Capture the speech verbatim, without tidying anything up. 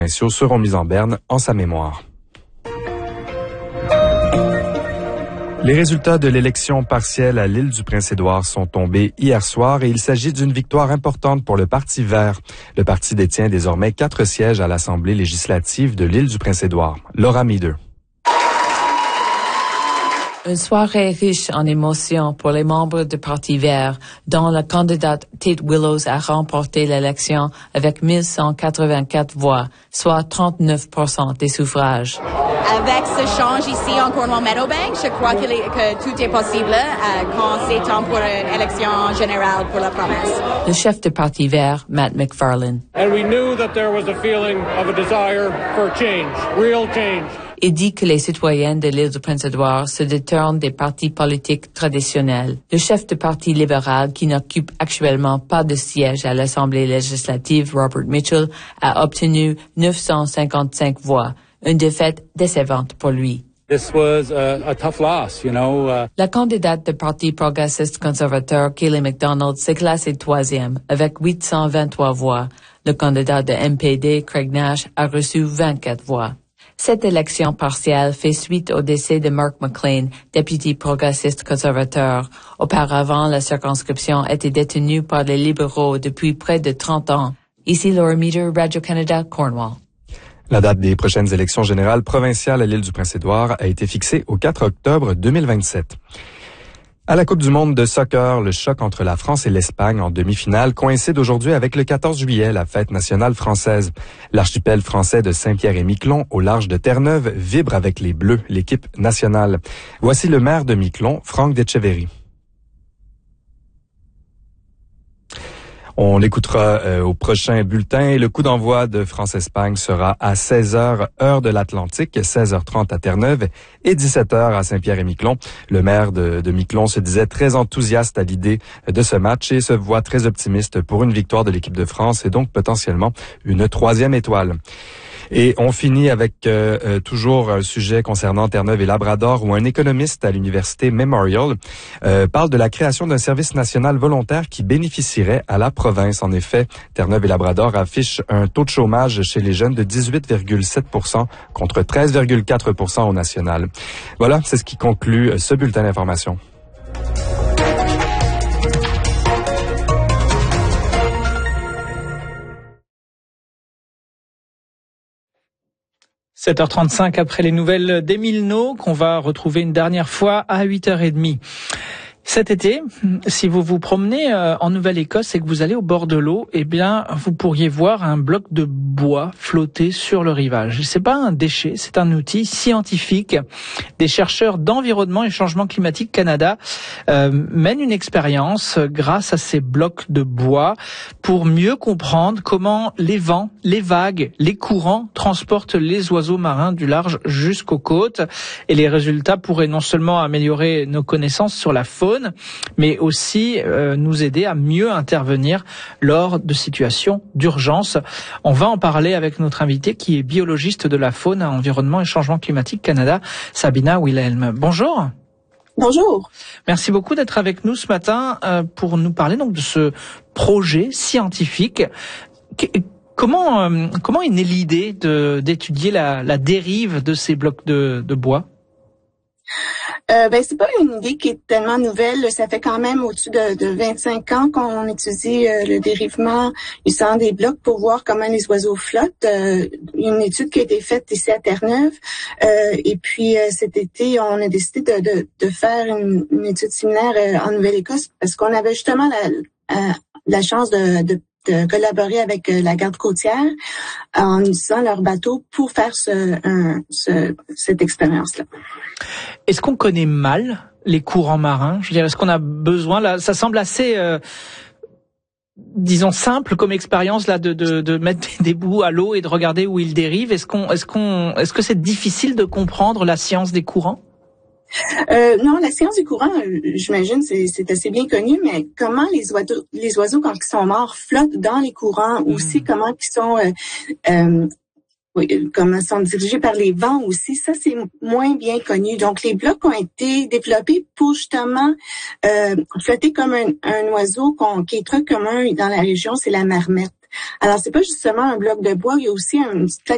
seront mises en berne en sa mémoire. Les résultats de l'élection partielle à l'île du Prince-Édouard sont tombés hier soir et il s'agit d'une victoire importante pour le Parti vert. Le parti détient désormais quatre sièges à l'Assemblée législative de l'île du Prince-Édouard. Laura Meader. Une soirée riche en émotions pour les membres du Parti vert, dont la candidate Tate Willows a remporté l'élection avec mille cent quatre-vingt-quatre voix, soit trente-neuf pour cent des suffrages. Avec ce change ici en Cornwall-Meadowbank, je crois que, les, que tout est possible euh, quand c'est temps pour une élection générale pour la province. Le chef du Parti vert, Matt McFarlane. And we knew that there was a feeling of a desire for change, real change. Il dit que les citoyens de l'île du Prince-Édouard se détournent des partis politiques traditionnels. Le chef du Parti libéral, qui n'occupe actuellement pas de siège à l'Assemblée législative, Robert Mitchell, a obtenu neuf cent cinquante-cinq voix, une défaite décevante pour lui. This was a, a tough loss, you know. Uh... La candidate du Parti progressiste conservateur, Kayleigh McDonald, s'est classée troisième avec huit cent vingt-trois voix. Le candidat de M P D, Craig Nash, a reçu vingt-quatre voix. Cette élection partielle fait suite au décès de Mark McLean, député progressiste conservateur. Auparavant, la circonscription était détenue par les libéraux depuis près de trente ans. Ici Laura Meader, Radio-Canada, Cornwall. La date des prochaines élections générales provinciales à l'île du Prince-Édouard a été fixée au quatre octobre deux mille vingt-sept. À la Coupe du monde de soccer, le choc entre la France et l'Espagne en demi-finale coïncide aujourd'hui avec le quatorze juillet, la fête nationale française. L'archipel français de Saint-Pierre-et-Miquelon, au large de Terre-Neuve, vibre avec les Bleus, l'équipe nationale. Voici le maire de Miquelon, Franck Decheverry. On l'écoutera euh, au prochain bulletin. Le coup d'envoi de France-Espagne sera à seize heures, heure de l'Atlantique, seize heures trente à Terre-Neuve et dix-sept heures à Saint-Pierre-et-Miquelon. Le maire de, de Miquelon se disait très enthousiaste à l'idée de ce match et se voit très optimiste pour une victoire de l'équipe de France et donc potentiellement une troisième étoile. Et on finit avec euh, euh, toujours un sujet concernant Terre-Neuve et Labrador où un économiste à l'université Memorial euh, parle de la création d'un service national volontaire qui bénéficierait à la province. En effet, Terre-Neuve et Labrador affichent un taux de chômage chez les jeunes de dix-huit virgule sept pour cent contre treize virgule quatre pour cent au national. Voilà, c'est ce qui conclut ce bulletin d'information. sept heures trente-cinq après les nouvelles d'Émile No, qu'on va retrouver une dernière fois à huit heures trente. Cet été, si vous vous promenez en Nouvelle-Écosse et que vous allez au bord de l'eau, eh bien, vous pourriez voir un bloc de bois flotter sur le rivage. C'est pas un déchet, c'est un outil scientifique. Des chercheurs d'Environnement et Changement Climatique Canada euh, mènent une expérience grâce à ces blocs de bois pour mieux comprendre comment les vents, les vagues, les courants transportent les oiseaux marins du large jusqu'aux côtes. Et les résultats pourraient non seulement améliorer nos connaissances sur la faune, mais aussi euh, nous aider à mieux intervenir lors de situations d'urgence. On va en parler avec notre invité qui est biologiste de la faune à Environnement et Changement Climatique Canada, Sabina Wilhelm. Bonjour. Bonjour. Merci beaucoup d'être avec nous ce matin euh, pour nous parler donc de ce projet scientifique. Qu- comment euh, comment est née l'idée de d'étudier la, la dérive de ces blocs de, de bois? Euh, ben c'est pas une idée qui est tellement nouvelle. Ça fait quand même au-dessus de, de vingt-cinq ans qu'on étudie euh, le dérivement du sang des blocs pour voir comment les oiseaux flottent. Euh, une étude qui a été faite ici à Terre-Neuve. Euh, et puis euh, cet été, on a décidé de, de, de faire une, une étude similaire euh, en Nouvelle-Écosse parce qu'on avait justement la, euh, la chance de, de de collaborer avec la garde côtière en utilisant leur bateau pour faire ce, un, ce, cette expérience-là. Est-ce qu'on connaît mal les courants marins? Je veux dire, est-ce qu'on a besoin là? Ça semble assez, euh, disons simple comme expérience là de, de, de mettre des bouts à l'eau et de regarder où ils dérivent. Est-ce qu'on, est-ce qu'on, est-ce que c'est difficile de comprendre la science des courants? Euh, non, la science du courant, j'imagine, c'est, c'est assez bien connu, mais comment les oiseaux, les oiseaux quand ils sont morts flottent dans les courants, mmh. aussi comment ils sont, euh, euh, oui, comment ils sont dirigés par les vents aussi, ça c'est moins bien connu. Donc les blocs ont été développés pour justement euh, flotter comme un, un oiseau qu'on, qui est très commun dans la région, c'est la marmette. Alors c'est pas justement un bloc de bois, il y a aussi une petite